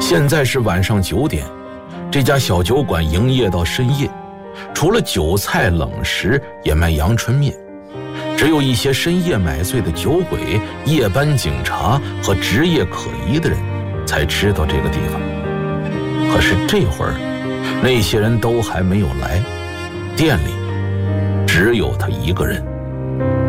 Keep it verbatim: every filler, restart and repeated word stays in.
现在是晚上九点，这家小酒馆营业到深夜，除了酒菜冷食，也卖阳春面。只有一些深夜买醉的酒鬼、夜班警察和职业可疑的人才知道这个地方。可是这会儿，那些人都还没有来，店里只有他一个人。